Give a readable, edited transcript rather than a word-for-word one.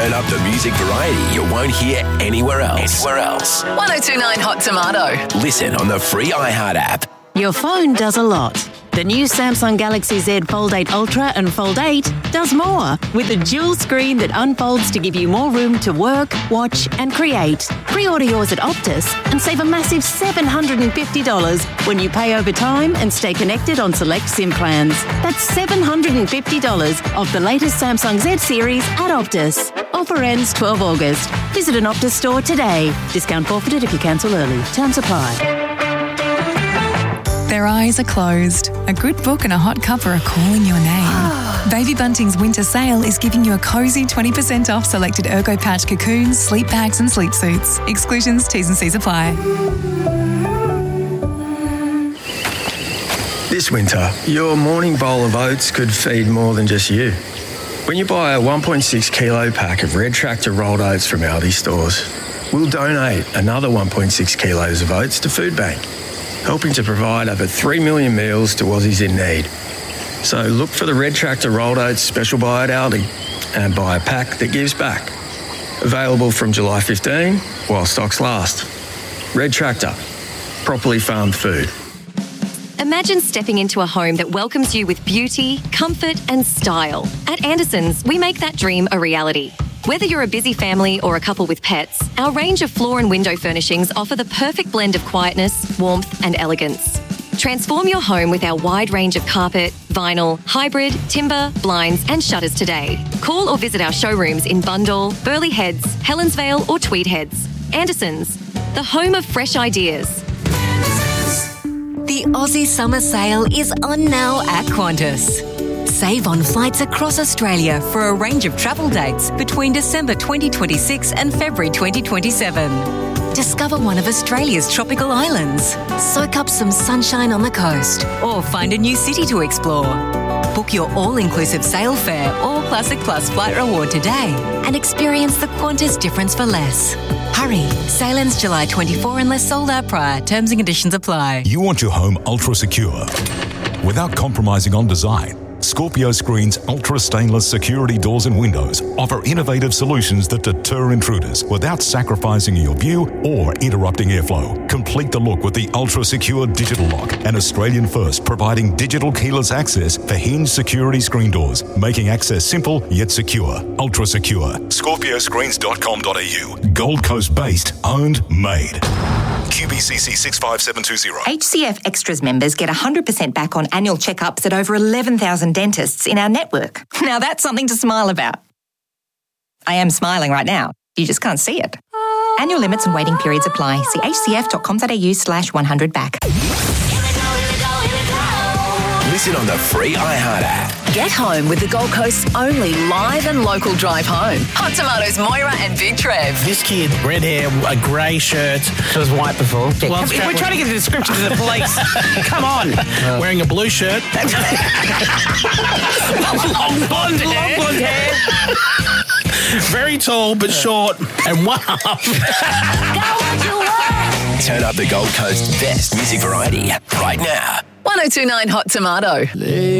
Turn up the music variety you won't hear anywhere else. 1029 Hot Tomato. Listen on the free iHeart app. Your phone does a lot. The new Samsung Galaxy Z Fold 8 Ultra and Fold 8 does more with a dual screen that unfolds to give you more room to work, watch and create. Pre-order yours at Optus and save a massive $750 when you pay over time and stay connected on select SIM plans. That's $750 off the latest Samsung Z series at Optus. Offer ends 12 August. Visit an Optus store today. Discount forfeited if you cancel early. Terms apply. Their eyes are closed. A good book and a hot cuppa are calling your name. Baby Bunting's winter sale is giving you a cosy 20% off selected Ergo Pouch cocoons, sleep bags and sleep suits. Exclusions, T's and C's apply. This winter, your morning bowl of oats could feed more than just you. When you buy a 1.6 kilo pack of Red Tractor rolled oats from Aldi stores, we'll donate another 1.6 kilos of oats to Food Bank, helping to provide over 3 million meals to Aussies in need. So look for the Red Tractor rolled oats special buy at Aldi and buy a pack that gives back. Available from July 15 while stocks last. Red Tractor, properly farmed food. Imagine stepping into a home that welcomes you with beauty, comfort and style. At Anderson's, we make that dream a reality. Whether you're a busy family or a couple with pets, our range of floor and window furnishings offer the perfect blend of quietness, warmth and elegance. Transform your home with our wide range of carpet, vinyl, hybrid, timber, blinds and shutters today. Call or visit our showrooms in Bundall, Burleigh Heads, Helensvale or Tweed Heads. Anderson's, the home of fresh ideas. The Aussie Summer Sale is on now at Qantas. Save on flights across Australia for a range of travel dates between December 2026 and February 2027. Discover one of Australia's tropical islands, soak up some sunshine on the coast, or find a new city to explore. Book your all-inclusive sail fare or Classic Plus flight reward today and experience the Qantas difference for less. Hurry, sail ends July 24 unless sold out prior. Terms and conditions apply. You want your home ultra secure without compromising on design. Scorpio Screen's ultra stainless security doors and windows offer innovative solutions that deter intruders without sacrificing your view or interrupting airflow. Complete the look with the ultra secure digital lock, an Australian first providing digital keyless access for hinged security screen doors, making access simple yet secure. Ultra secure. ScorpioScreens.com.au. Gold Coast based, owned, made. QBCC 65720. HCF Extras members get 100% back on annual checkups at over 11,000 dentists in our network. Now that's something to smile about. I am smiling right now. You just can't see it. Annual limits and waiting periods apply. See hcf.com.au/100back. Listen on the free iHeart app. Get home with the Gold Coast's only live and local drive home. Hot Tomatoes, Moira and Big Trev. This kid, red hair, a grey shirt. She was white before. Well, we're trying to get the description to the police. Come on. Wearing a blue shirt. Long blonde hair. Very tall but short and one up. Turn up the Gold Coast's best music variety right now. 1029 Hot Tomato.